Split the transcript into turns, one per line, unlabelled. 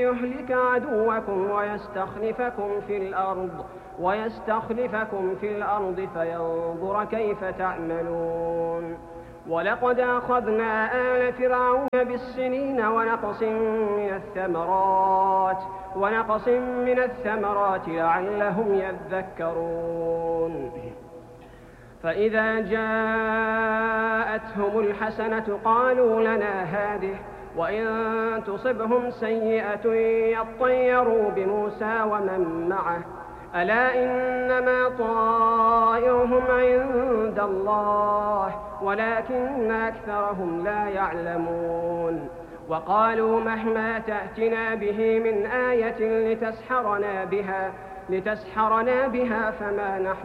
يهلك عدوكم ويستخلفكم في الأرض فينظر كيف تعملون. ولقد أخذنا آل فرعون بالسنين ونقص من الثمرات لعلهم يذكرون. فإذا جاءتهم الحسنة قالوا لنا هذه، وإن تصبهم سيئة يطيروا بموسى ومن معه، ألا إنما طائرهم عند الله ولكن أكثرهم لا يعلمون. وقالوا مهما تأتنا به من آية لتسحرنا بها فما نحن